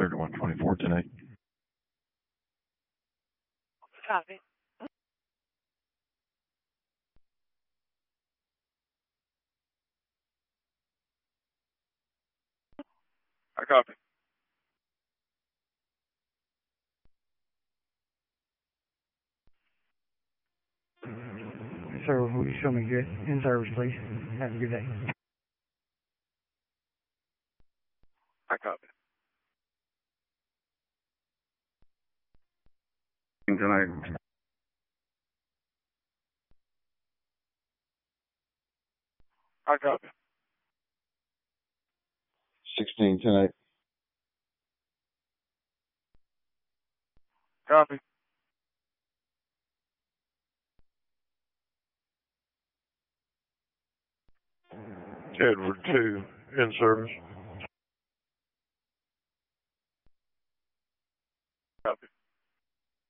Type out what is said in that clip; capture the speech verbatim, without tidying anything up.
thirty-one twenty-four tonight. Copy. I copy. Sir, will you show me good in service, please? Have a good day. I copy. Tonight. I copy. sixteen tonight. Copy. Edward two in service. Copy.